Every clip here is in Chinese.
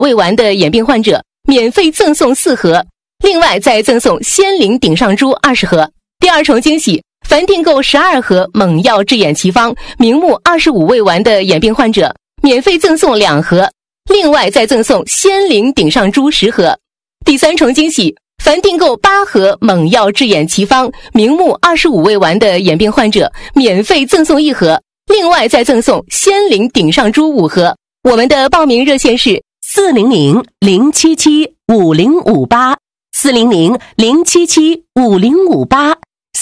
未完的眼病患者免费赠送4盒，另外再赠送仙灵顶上珠20盒。第二重惊喜，凡订购12盒猛药治眼奇方明目25未完的眼病患者免费赠送2盒，另外再赠送仙灵顶上珠10盒。第三重惊喜，凡订购8盒猛药治眼奇方明目25未完的眼病患者免费赠送1盒，另外再赠送仙灵顶上珠5盒。我们的报名热线是 400-077-5058 400-077-5058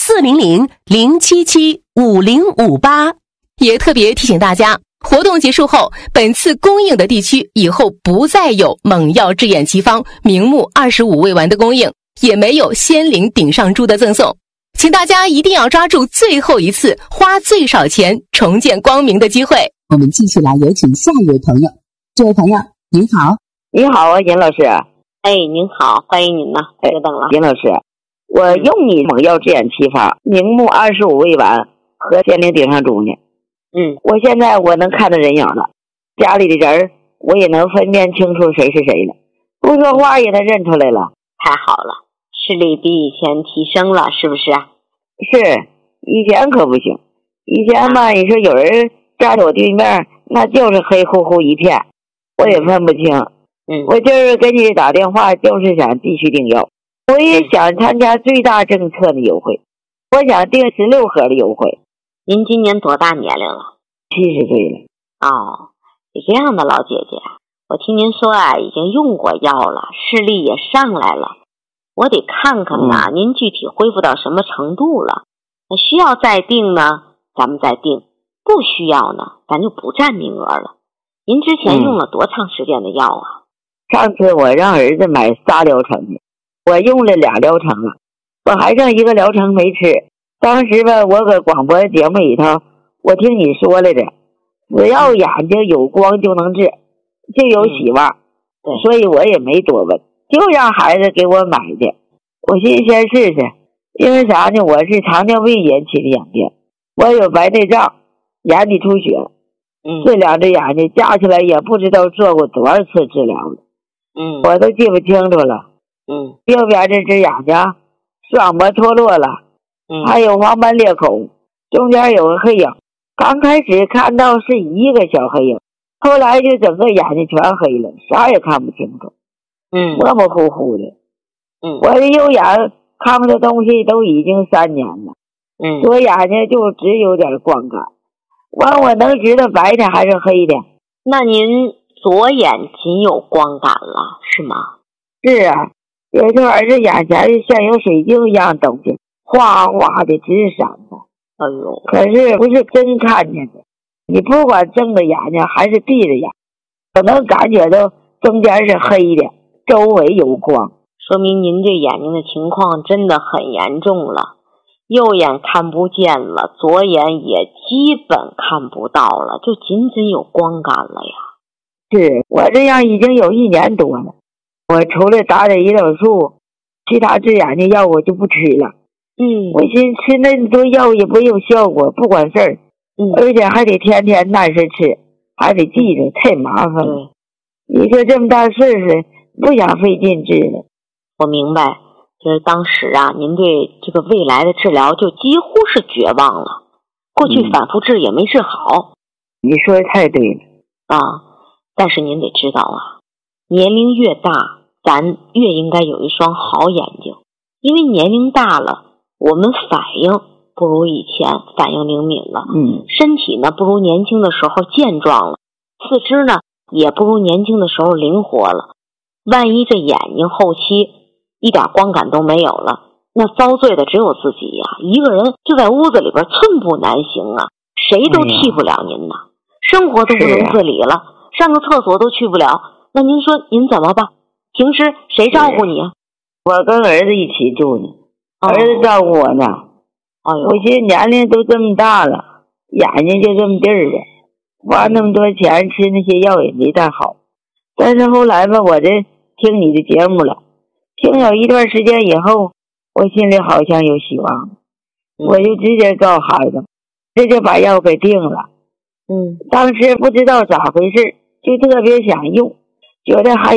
400-077-5058。 也特别提醒大家，活动结束后，本次供应的地区以后不再有猛药治眼奇方明目25未完的供应，也没有仙灵顶上珠的赠送，请大家一定要抓住最后一次花最少钱重见光明的机会。 我们继续来有请下一位朋友。这位朋友您好。 你好啊，尹老师。 哎，您好，欢迎您呢，久等了。 尹老师，我用你猛药治眼奇方明目25未完和仙灵顶上珠呢。我现在我能看到人影了，家里的人我也能分辨清楚谁是谁了，不说话也能认出来了。 太好了，视力比以前提升了，是不是啊？ 是，以前可不行。以前吧，你说有人站在我对面，那就是黑乎乎一片，我也分不清。我今儿给你打电话，就是想继续订药。我也想参加最大政策的优惠，我想订16盒的优惠。 您今年多大年龄了 ？70岁了。 哦，是这样的，老姐姐，我听您说啊，已经用过药了，视力也上来了，我得看看呐，您具体恢复到什么程度了。需要再订呢，咱们再订；不需要呢，咱就不占名额了。您之前用了多长时间的药啊？ 上次我让儿子买3疗程的，我用了2疗程了，我还剩1个疗程没吃。当时吧，我搁广播节目里头，我听你说来着，只要眼睛有光就能治，就有希望。所以我也没多问，就让孩子给我买的。我寻思先试试，因为啥呢？我是糖尿病引起的眼病，我有白内障，眼底出血。这2只眼睛加起来也不知道做过多少次治疗了。我都记不清楚了。右边这只眼睛视膜脱落了，还有黄斑裂孔，中间有个黑影。刚开始看到是一个小黑影，后来就整个眼睛全黑了，啥也看不清楚。模模糊糊的。我的右眼看不到东西都已经3年了。左眼睛就只有点光感。我能知道白的还是黑的。 那您左眼仅有光感了，是吗？ 是啊，有时候儿子眼前像有水晶一样东西，哗哗的直闪的。 哎呦， 可是不是真看见的，你不管睁着眼睛还是闭着眼，我能感觉到中间是黑的，周围有光， 说明您这眼睛的情况真的很严重了。右眼看不见了，左眼也基本看不到了，就仅仅有光感了呀。 是，我这样已经有1年多了，我除了打点胰岛素，其他治眼睛药我就不吃了。我寻思吃那么多药也没有效果，不管事儿。而且还得天天按时吃，还得记着，太麻烦了。你说这么大岁数，不想费劲治了。 我明白，就是当时啊，您对这个未来的治疗就几乎是绝望了。过去反复治也没治好。 你说的太对了啊！但是您得知道啊，年龄越大，咱越应该有一双好眼睛，因为年龄大了，我们反应不如以前反应灵敏了，身体呢不如年轻的时候健壮了，四肢呢也不如年轻的时候灵活了。万一这眼睛后期一点光感都没有了，那遭罪的只有自己呀，一个人就在屋子里边寸步难行啊，谁都替不了您呐。生活都不能自理了，上个厕所都去不了，那您说您怎么办？平时谁照顾你啊？ 我跟儿子一起住呢，儿子照顾我呢。我寻思年龄都这么大了，眼睛就这么地儿了，花那么多钱吃那些药也没大好。但是后来吧，我这听你的节目了，听有一段时间以后，我心里好像有希望，我就直接告诉孩子，这就把药给定了。当时不知道咋回事，就特别想用，觉得还